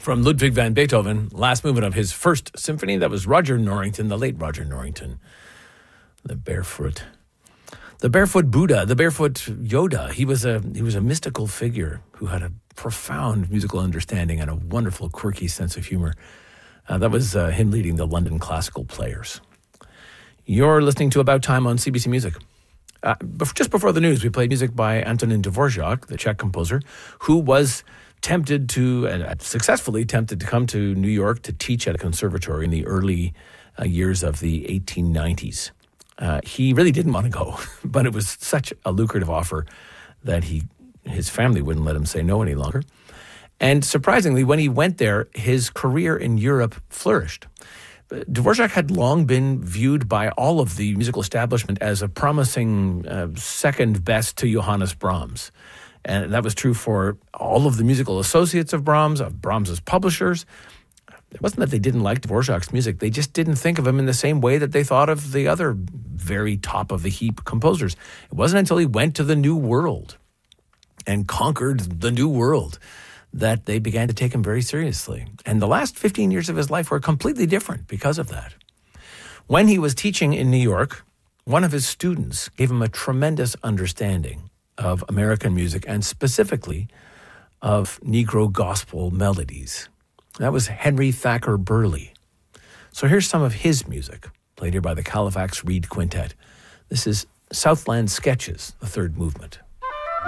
From Ludwig van Beethoven, last movement of his first symphony. That was Roger Norrington, the late Roger Norrington. The barefoot Buddha, the barefoot Yoda. He was a mystical figure who had a profound musical understanding and a wonderful, quirky sense of humor. That was him leading the London Classical Players. You're listening to About Time on CBC Music. Just before the news, we played music by Antonin Dvorak, the Czech composer, who was tempted to, and successfully tempted to come to New York to teach at a conservatory in the early years of the 1890s. He really didn't want to go, but it was such a lucrative offer that his family wouldn't let him say no any longer. And surprisingly, when he went there, his career in Europe flourished. Dvorak had long been viewed by all of the musical establishment as a promising second best to Johannes Brahms. And that was true for all of the musical associates of Brahms's publishers. It wasn't that they didn't like Dvorak's music. They just didn't think of him in the same way that they thought of the other very top-of-the-heap composers. It wasn't until he went to the New World and conquered the New World that they began to take him very seriously. And the last 15 years of his life were completely different because of that. When he was teaching in New York, one of his students gave him a tremendous understanding of American music and specifically of Negro gospel melodies. That was Henry Thacker Burley. So here's some of his music, played here by the Halifax Reed Quintet. This is Southland Sketches, the third movement.